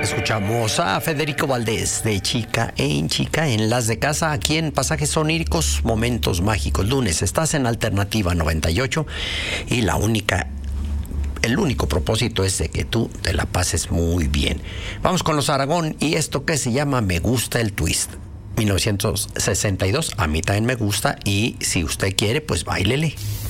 Escuchamos a Federico Valdés de Chica en Las de Casa, aquí en Pasajes Oníricos, Momentos Mágicos. Lunes, estás en Alternativa 98 y el único propósito es de que tú te la pases muy bien. Vamos con los Aragón y esto que se llama Me Gusta el Twist. 1962, a mí también me gusta y si usted quiere, pues báilele.